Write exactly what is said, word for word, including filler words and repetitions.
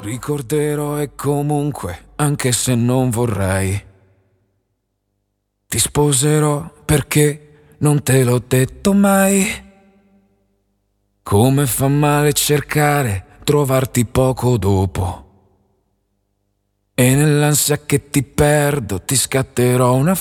Ricorderò e comunque, anche se non vorrei, ti sposerò perché non te l'ho detto mai. Come fa male cercare, trovarti poco dopo. E nell'ansia che ti perdo ti scatterò una